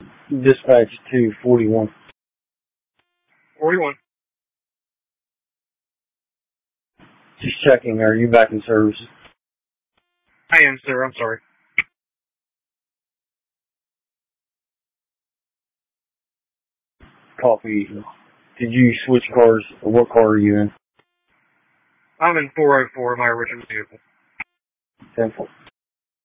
Dispatch to 41. 41. Just checking, are you back in service? I am, sir. I'm sorry. Copy. Did you switch cars? Or what car are you in? I'm in 404, my original vehicle. 10-4.